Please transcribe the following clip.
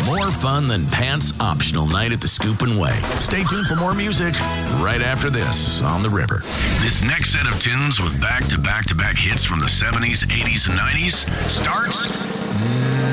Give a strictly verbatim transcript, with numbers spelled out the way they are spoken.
More fun than pants optional night at the Scoop and Way. Stay tuned for more music right after this on The River. This next set of tunes with back-to-back-to-back hits from the seventies, eighties, and nineties starts